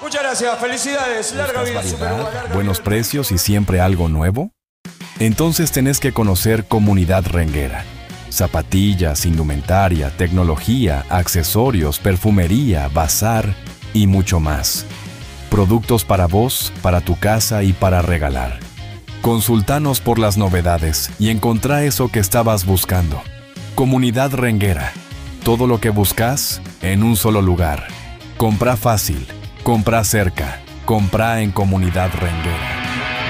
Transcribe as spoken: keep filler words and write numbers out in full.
Muchas gracias, felicidades, larga vida, variedad, buenos precios y siempre algo nuevo. Entonces tenés que conocer Comunidad Renguera. Zapatillas, indumentaria, tecnología, accesorios, perfumería, bazar y mucho más. Productos para vos, para tu casa y para regalar. Consultanos por las novedades y encontrá eso que estabas buscando. Comunidad Renguera. Todo lo que buscas en un solo lugar. Comprá fácil, comprá cerca, comprá en Comunidad Renguera.